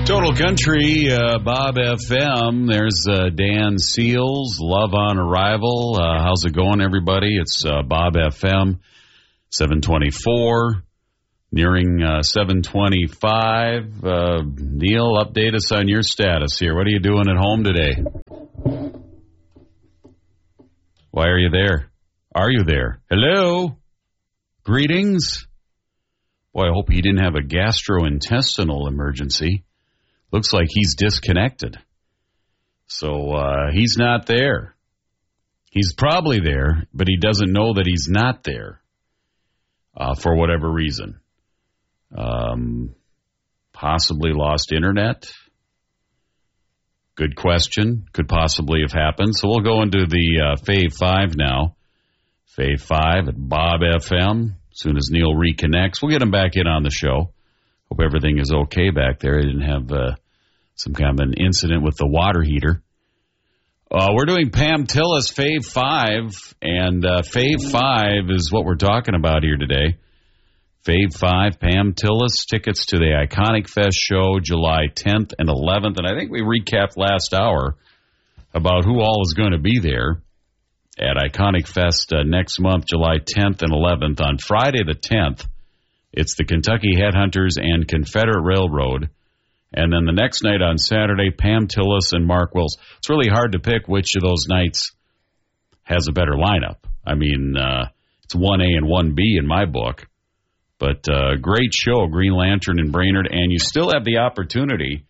Total Country, Bob FM. There's Dan Seals, Love on Arrival. How's it going, everybody? It's Bob FM, 724, nearing 725. Neil, update us on your status here. What are you doing at home today? Why are you there? Are you there? Hello? Greetings? Boy, I hope he didn't have a gastrointestinal emergency. Looks like he's disconnected. So he's not there. He's probably there, but he doesn't know that he's not there for whatever reason. Possibly lost internet. Good question. Could possibly have happened. So we'll go into the Fave 5 now. Fave 5 at Bob FM. As soon as Neil reconnects, we'll get him back in on the show. Hope everything is okay back there. He didn't have some kind of an incident with the water heater. We're doing Pam Tillis Fave 5, and Fave 5 is what we're talking about here today. Fave 5, Pam Tillis, tickets to the Iconic Fest show July 10th and 11th. And I think we recapped last hour about who all is going to be there at Iconic Fest next month, July 10th and 11th. On Friday the 10th, it's the Kentucky Headhunters and Confederate Railroad. And then the next night on Saturday, Pam Tillis and Mark Wills. It's really hard to pick which of those nights has a better lineup. I mean, it's 1A and 1B in my book. But great show, Green Lantern and Brainerd. And you still have the opportunity